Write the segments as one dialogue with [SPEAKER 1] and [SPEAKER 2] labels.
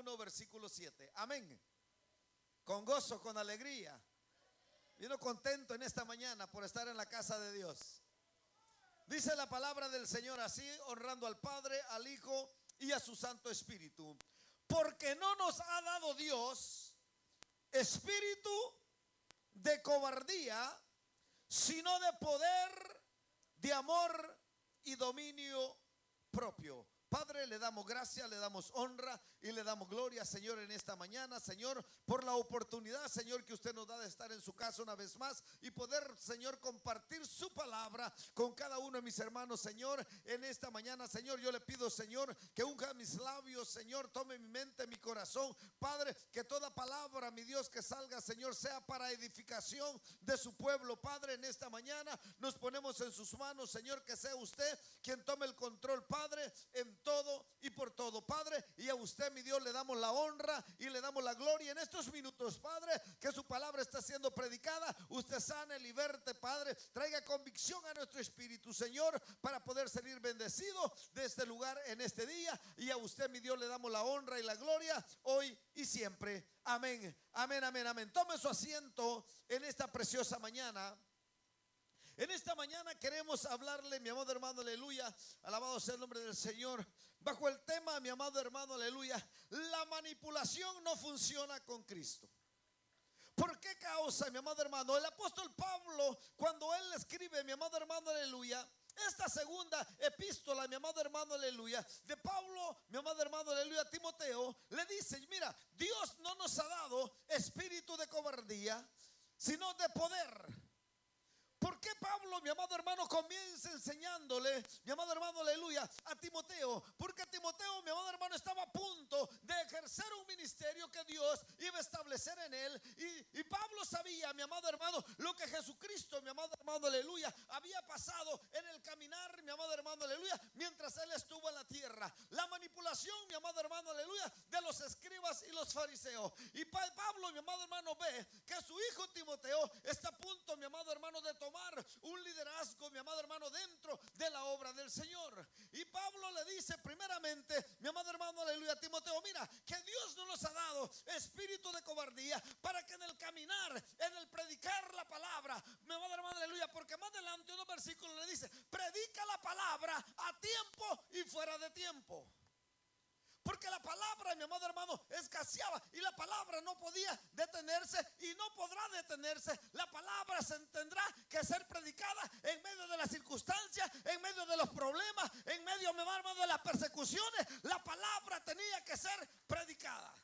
[SPEAKER 1] 1, versículo 7. Amén. Con gozo, con alegría. Vino contento en esta mañana por estar en la casa de Dios. Dice la palabra del Señor así, honrando al Padre, al Hijo y a su Santo Espíritu. Porque no nos ha dado Dios espíritu de cobardía, sino de poder, de amor y dominio propio. Padre, le damos gracias, le damos honra y le damos gloria, Señor, en esta mañana, Señor, por la oportunidad, Señor, que usted nos da de estar en su casa una vez más y poder, Señor, compartir su palabra con cada uno de mis hermanos, Señor, en esta mañana, Señor. Yo le pido, Señor, que unja mis labios, Señor, tome mi mente, mi corazón, Padre, que toda palabra, mi Dios, que salga, Señor, sea para edificación de su pueblo. Padre, en esta mañana nos ponemos en sus manos, Señor, que sea usted quien tome el control, Padre, en todo y por todo, Padre, y a usted, mi Dios, le damos la honra y le damos la gloria en estos minutos, Padre, que su palabra está siendo predicada. Usted sane, liberte, Padre, traiga convicción a nuestro espíritu, Señor, para poder salir bendecido de este lugar en este día. Y a usted, mi Dios, le damos la honra y la gloria hoy y siempre. Amén, amén, amén, amén. Tome su asiento en esta preciosa mañana. En esta mañana queremos hablarle, mi amado hermano, aleluya, alabado sea el nombre del Señor, bajo el tema, mi amado hermano, aleluya, la manipulación no funciona con Cristo. ¿Por qué causa, mi amado hermano? El apóstol Pablo, cuando él escribe, mi amado hermano, aleluya, esta segunda epístola, mi amado hermano, aleluya, de Pablo, mi amado hermano, aleluya, a Timoteo, le dice, mira, Dios no nos ha dado espíritu de cobardía, sino de poder. ¿Por qué Pablo, mi amado hermano, comienza enseñándole, mi amado hermano, aleluya, a Timoteo? Porque Timoteo, mi amado hermano, estaba a punto de ejercer un ministerio que Dios iba a establecer en él. Y Pablo sabía, mi amado hermano, lo que Jesucristo, mi amado hermano, aleluya, había pasado en el caminar, mi amado hermano, aleluya, mientras él estuvo en la tierra. La manipulación, mi amado hermano, aleluya, de los escribas y los fariseos. Y Pablo, mi amado hermano, ve que su hijo Timoteo está a punto, mi amado hermano, de tomar un liderazgo, mi amado hermano, dentro de la obra del Señor. Y Pablo le dice primeramente, mi amado hermano, aleluya, a Timoteo, mira, que Dios no nos ha dado espíritu de cobardía, para que en el caminar, en el predicar la palabra, mi amado hermano, aleluya, porque más adelante unos versículos le dice, predica la palabra a tiempo y fuera de tiempo. Porque la palabra, mi amado hermano, escaseaba y la palabra no podía detenerse y no podrá detenerse. La palabra se tendrá que ser predicada en medio de las circunstancias, en medio de los problemas, en medio, mi amado hermano, de las persecuciones. La palabra tenía que ser predicada.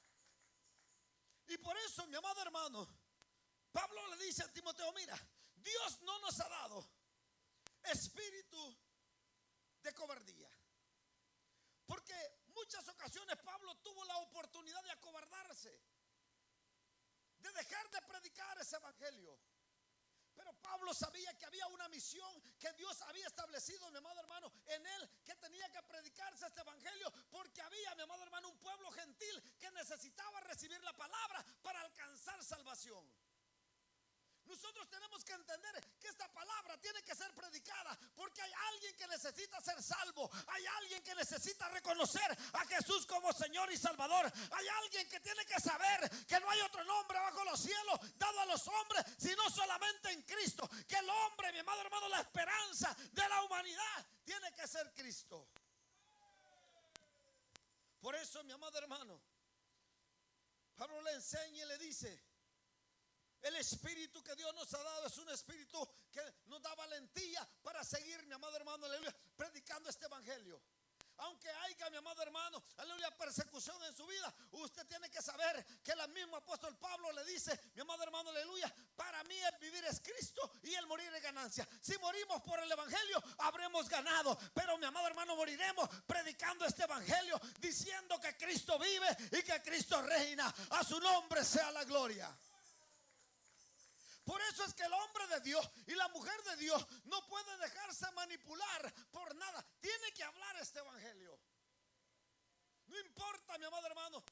[SPEAKER 1] Y por eso, mi amado hermano, Pablo le dice a Timoteo, mira, Dios no nos ha dado espíritu de cobardía. Porque muchas ocasiones Pablo tuvo la oportunidad de acobardarse, de dejar de predicar ese evangelio. Pero Pablo sabía que había una misión que Dios había establecido, mi amado hermano, en él, que tenía que predicarse este evangelio, porque había, mi amado hermano, un pueblo gentil que necesitaba recibir la palabra para alcanzar salvación. Nosotros tenemos que entender que esta palabra tiene que ser predicada, porque hay alguien que necesita ser salvo. Hay alguien que necesita reconocer a Jesús como Señor y Salvador. Hay alguien que tiene que saber que no hay otro nombre bajo los cielos dado a los hombres, sino solamente en Cristo. Que el hombre, mi amado hermano, la esperanza de la humanidad tiene que ser Cristo. Por eso, mi amado hermano, Pablo le enseña y le dice, el espíritu que Dios nos ha dado es un espíritu que nos da valentía para seguir, mi amado hermano, aleluya, predicando este evangelio. Aunque haya, mi amado hermano, aleluya, persecución en su vida, usted tiene que saber que el mismo apóstol Pablo le dice, mi amado hermano, aleluya, para mí el vivir es Cristo y el morir es ganancia. Si morimos por el evangelio, habremos ganado. Pero, mi amado hermano, moriremos predicando este evangelio, diciendo que Cristo vive y que Cristo reina. A su nombre sea la gloria. Por eso es que el hombre de Dios y la mujer de Dios no puede dejarse manipular por nada. Tiene que hablar este evangelio. No importa, mi amado hermano,